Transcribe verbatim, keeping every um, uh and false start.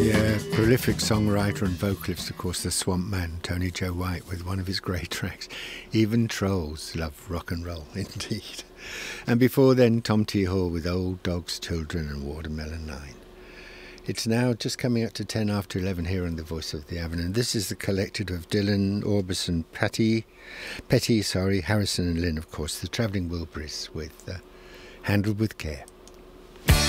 Yeah, prolific songwriter and vocalist, of course, the Swamp Man, Tony Joe White, with one of his great tracks. Even trolls love rock and roll, indeed. And before then, Tom T. Hall with Old Dogs, Children and Watermelon Nine. It's now just coming up to ten after eleven here on The Voice of the Avon, and this is the collective of Dylan, Orbison, Patty, Petty, sorry, Harrison and Lynn, of course, the Travelling Wilburys with uh, Handled with Care.